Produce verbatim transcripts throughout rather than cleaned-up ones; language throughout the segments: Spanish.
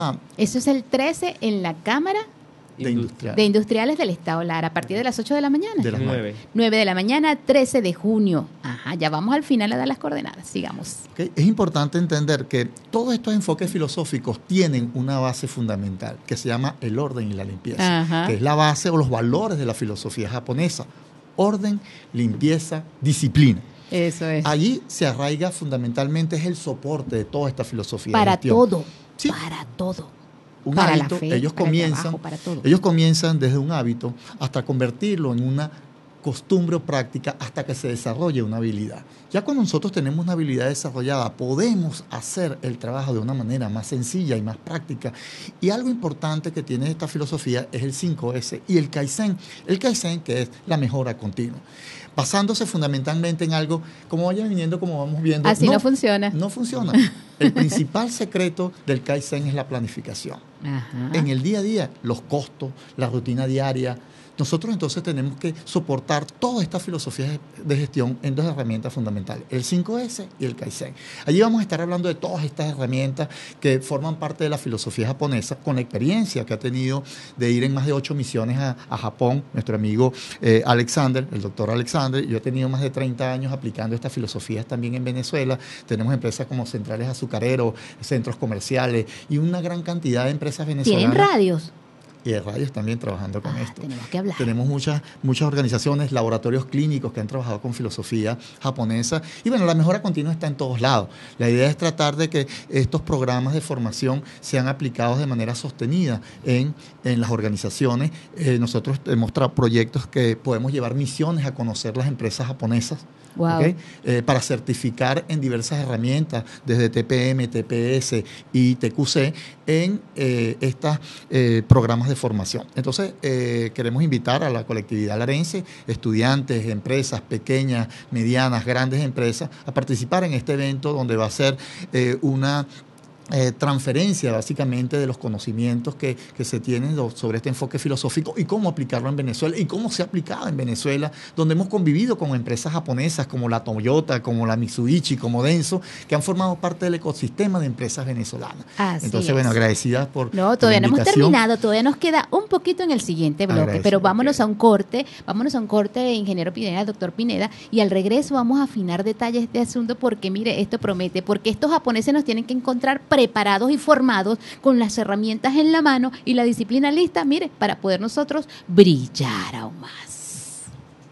Ah, Eso es el trece en la Cámara de industrial. de Industriales del Estado Lara, a partir de las ocho de la mañana. De las nueve. nueve de la mañana, trece de junio. Ajá, ya vamos al final a dar las coordenadas. Sigamos. ¿Okay? Es importante entender que todos estos enfoques filosóficos tienen una base fundamental que se llama el orden y la limpieza, Ajá. que es la base o los valores de la filosofía japonesa. Orden, limpieza, disciplina. Eso es. Allí se arraiga fundamentalmente, es el soporte de toda esta filosofía. de Para gestión. todo. Sí. Para todo. Un Para la hábito, fe, ellos para el comienzan, trabajo, para todo. ellos comienzan desde un hábito hasta convertirlo en una costumbre o práctica hasta que se desarrolle una habilidad. Ya cuando nosotros tenemos una habilidad desarrollada, podemos hacer el trabajo de una manera más sencilla y más práctica. Y algo importante que tiene esta filosofía es el cinco ese y el Kaizen. El Kaizen, que es la mejora continua, basándose fundamentalmente en algo, como vaya viniendo, como vamos viendo. Así no funciona. No funciona. El principal secreto del Kaizen es la planificación. Ajá. En el día a día, los costos, la rutina diaria. Nosotros entonces tenemos que soportar toda esta filosofía de gestión en dos herramientas fundamentales, el cinco ese y el Kaizen. Allí vamos a estar hablando de todas estas herramientas que forman parte de la filosofía japonesa, con la experiencia que ha tenido de ir en más de ocho misiones a, a Japón. Nuestro amigo eh, Alexander, el doctor Alexander, yo he tenido más de treinta años aplicando estas filosofías también en Venezuela. Tenemos empresas como Centrales Azucareros, centros comerciales y una gran cantidad de empresas venezolanas. ¿Tienen radios? Y de radios también trabajando con Ah, esto. tenemos que hablar. Tenemos muchas, muchas organizaciones, laboratorios clínicos que han trabajado con filosofía japonesa. Y bueno, la mejora continua está en todos lados. La idea es tratar de que estos programas de formación sean aplicados de manera sostenida en, en las organizaciones. Eh, nosotros hemos tra- proyectos que podemos llevar misiones a conocer las empresas japonesas. Wow. ¿Okay? Eh, para certificar en diversas herramientas, desde T P M, T P S y T Q C, en eh, estos eh, programas de formación. Entonces, eh, queremos invitar a la colectividad larense, estudiantes, empresas pequeñas, medianas, grandes empresas, a participar en este evento donde va a ser eh, una Eh, transferencia básicamente de los conocimientos que, que se tienen sobre este enfoque filosófico y cómo aplicarlo en Venezuela y cómo se ha aplicado en Venezuela, donde hemos convivido con empresas japonesas como la Toyota, como la Mitsubishi, como Denso, que han formado parte del ecosistema de empresas venezolanas. Así Entonces, es. bueno, agradecidas por No, por todavía la no hemos invitación. terminado, todavía nos queda un poquito en el siguiente bloque, Agradecido, pero vámonos ok. a un corte, vámonos a un corte, ingeniero Pineda, doctor Pineda, y al regreso vamos a afinar detalles de asunto porque, mire, esto promete, porque estos japoneses nos tienen que encontrar preparados y formados con las herramientas en la mano y la disciplina lista, mire, para poder nosotros brillar aún más.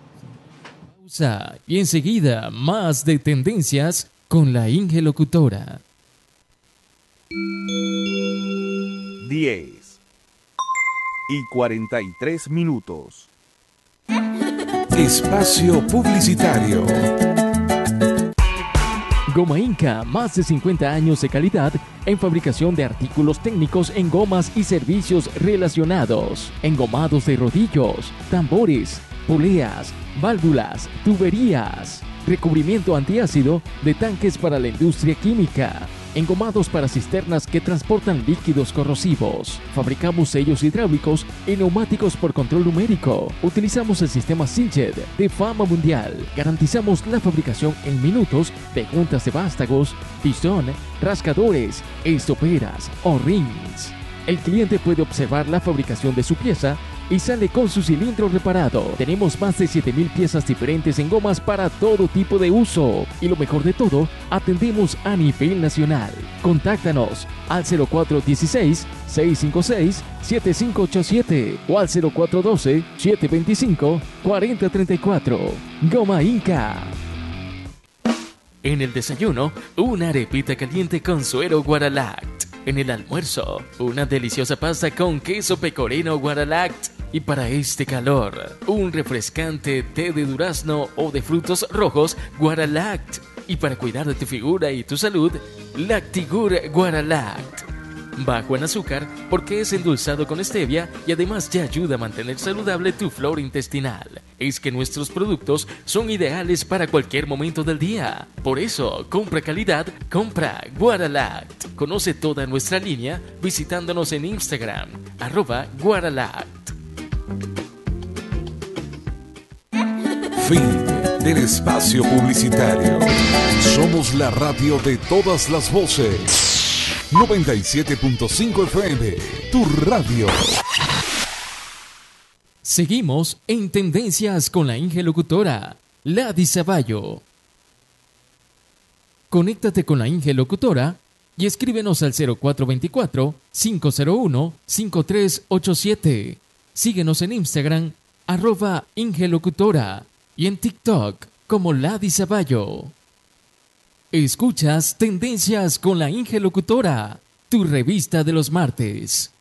Pausa y enseguida más de tendencias con la Inge Locutora. diez y cuarenta y tres minutos. Espacio Publicitario. Goma Inca, más de cincuenta años de calidad en fabricación de artículos técnicos en gomas y servicios relacionados, engomados de rodillos, tambores, poleas, válvulas, tuberías, recubrimiento antiácido de tanques para la industria química, engomados para cisternas que transportan líquidos corrosivos. Fabricamos sellos hidráulicos y neumáticos por control numérico. Utilizamos el sistema Siljet de fama mundial. Garantizamos la fabricación en minutos de juntas de vástagos, pistón, rascadores, estoperas o rings. El cliente puede observar la fabricación de su pieza y sale con su cilindro reparado. Tenemos más de siete mil piezas diferentes en gomas para todo tipo de uso. Y lo mejor de todo, atendemos a nivel nacional. Contáctanos al cero cuatro uno seis, seis cinco seis, siete cinco ocho siete o al cero cuatro uno dos, siete dos cinco, cuatro cero tres cuatro. Goma Inca. En el desayuno, una arepita caliente con suero Guaralact. En el almuerzo, una deliciosa pasta con queso pecorino Guaralact. Y para este calor, un refrescante té de durazno o de frutos rojos Guaralact. Y para cuidar de tu figura y tu salud, Lactigur Guaralact. Bajo en azúcar porque es endulzado con stevia y además ya ayuda a mantener saludable tu flora intestinal. Es que nuestros productos son ideales para cualquier momento del día. Por eso, compra calidad, compra Guaralact. Conoce toda nuestra línea visitándonos en Instagram, arroba Guaralact. Fin del espacio publicitario. Somos la radio de todas las voces. noventa y siete punto cinco F M, tu radio. Seguimos en Tendencias con la Inge Locutora, Lady Zavallo. Conéctate con la Inge Locutora y escríbenos al cero cuatro dos cuatro, cinco cero uno, cinco tres ocho siete. Síguenos en Instagram, arroba Inge Locutora, y en TikTok como Lady Zavallo. Escuchas Tendencias con la Inge Locutora, tu revista de los martes.